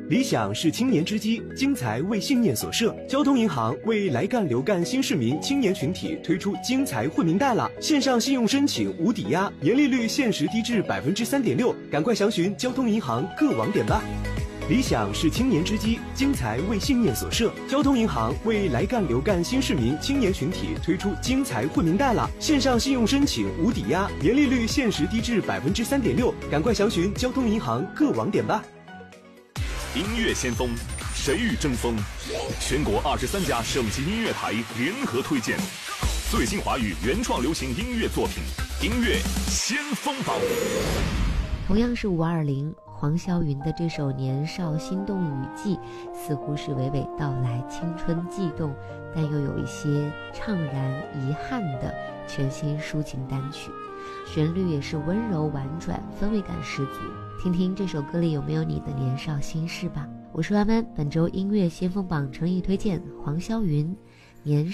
理想是青年之基，精才为信念所设。交通银行为来干留干新市民青年群体推出精才惠民贷了，线上信用申请无抵押，年利率限时低至3.6%，赶快详询交通银行各网点吧。理想是青年之基，精才为信念所设。交通银行为来干留干新市民青年群体推出精才惠民贷了，线上信用申请无抵押，年利率限时低至3.6%，赶快详询交通银行各网点吧。 音乐先锋，谁与争锋？全国23家省级音乐台联合推荐最新华语原创流行音乐作品，音乐先锋榜。 同样是520，黄霄云的这首《年少心动雨季》似乎是娓娓道来青春悸动，但又有一些怅然遗憾的全新抒情单曲，旋律也是温柔婉转，氛围感十足。听听这首歌里有没有你的年少心事吧。我是弯弯，本周音乐先锋榜诚意推荐黄霄云《年